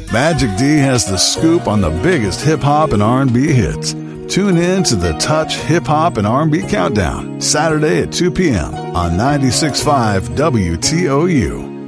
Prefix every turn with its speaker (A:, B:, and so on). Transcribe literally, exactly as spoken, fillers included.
A: Magic D has the scoop on the biggest hip-hop and R and B hits. Tune in to the Touch Hip Hop and R and B Countdown, Saturday at two p.m. on ninety-six point five W T O U.